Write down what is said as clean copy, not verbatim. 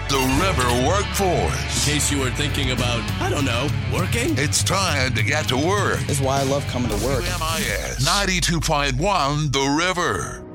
The River Workforce. In case you were thinking about, I don't know, working. It's time to get to work. That's why I love coming to work. WMIS 92.1 The River.